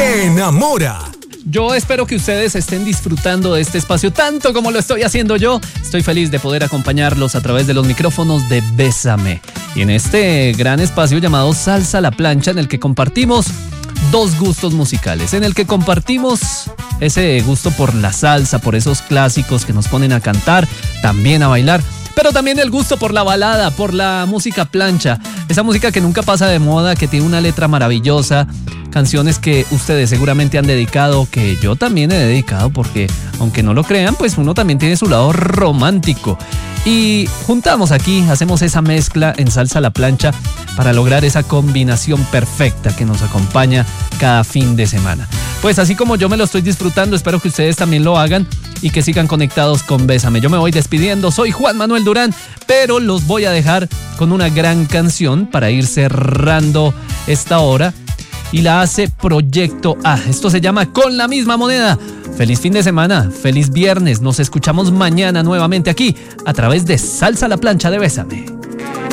enamora. Yo espero que ustedes estén disfrutando de este espacio tanto como lo estoy haciendo yo. Estoy feliz de poder acompañarlos a través de los micrófonos de Bésame. Y en este gran espacio llamado Salsa a la Plancha, en el que compartimos dos gustos musicales, en el que compartimos ese gusto por la salsa, por esos clásicos que nos ponen a cantar, también a bailar, pero también el gusto por la balada, por la música plancha, esa música que nunca pasa de moda, que tiene una letra maravillosa, canciones que ustedes seguramente han dedicado, que yo también he dedicado, porque aunque no lo crean, pues uno también tiene su lado romántico. Y juntamos aquí, hacemos esa mezcla en Salsa a la Plancha para lograr esa combinación perfecta que nos acompaña cada fin de semana. Pues así como yo me lo estoy disfrutando, espero que ustedes también lo hagan y que sigan conectados con Bésame. Yo me voy despidiendo, soy Juan Manuel Durán, pero los voy a dejar con una gran canción para ir cerrando esta hora. Y la hace Proyecto A. Esto se llama Con la Misma Moneda. Feliz fin de semana, feliz viernes. Nos escuchamos mañana nuevamente aquí a través de Salsa a la Plancha de Bésame.